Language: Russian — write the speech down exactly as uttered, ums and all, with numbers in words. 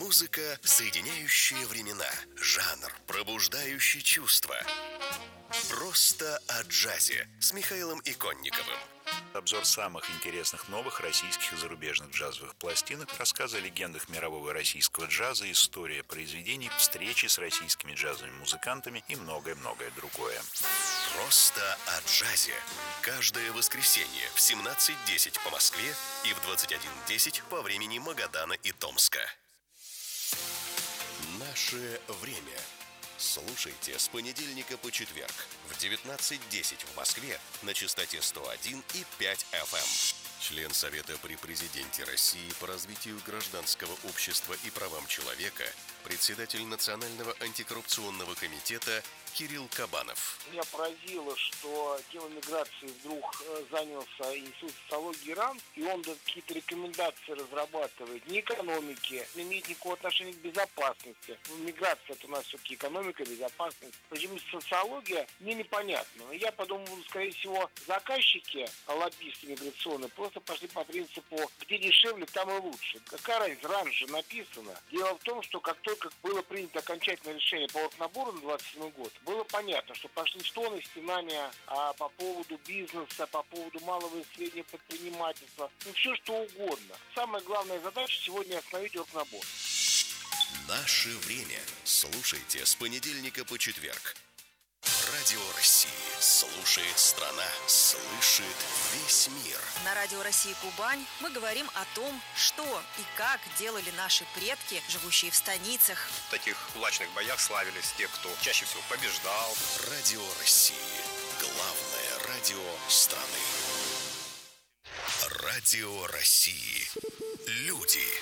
Музыка, соединяющая времена. Жанр, пробуждающий чувства. Просто о джазе с Михаилом Иконниковым. Обзор самых интересных новых российских и зарубежных джазовых пластинок, рассказы о легендах мирового и российского джаза, история произведений, встречи с российскими джазовыми музыкантами и многое-многое другое. Просто о джазе. Каждое воскресенье в семнадцать десять по Москве и в двадцать один десять по времени Магадана и Томска. Наше время. Слушайте с понедельника по четверг в девятнадцать десять в Москве на частоте сто один и пять эф эм. Член Совета при Президенте России по развитию гражданского общества и правам человека, председатель Национального антикоррупционного комитета Кирилл Кабанов. Меня поразило, что темой миграции вдруг занялся Институт социологии РАН, и он какие-то рекомендации разрабатывает не экономики, не имеет никакого отношения к безопасности. Миграция — это у нас все-таки экономика, безопасность. Почему социология, мне непонятно. Я подумал, скорее всего, заказчики, лоббисты миграционные, просто пошли по принципу, где дешевле, там и лучше. Какая разница, раньше же написано. Дело в том, что как только было принято окончательное решение по оргнабору на двадцать седьмой год, было понятно, что пошли стоны, стенания а, по поводу бизнеса, по поводу малого и среднего предпринимательства, ну все что угодно. Самая главная задача сегодня остановить оргнабор. Наше время. Слушайте с понедельника по четверг. Радио России. Слушает страна. Слышит весь мир. На Радио России Кубань мы говорим о том, что и как делали наши предки, живущие в станицах. В таких кулачных боях славились те, кто чаще всего побеждал. Радио России. Главное радио страны. Радио России. Люди.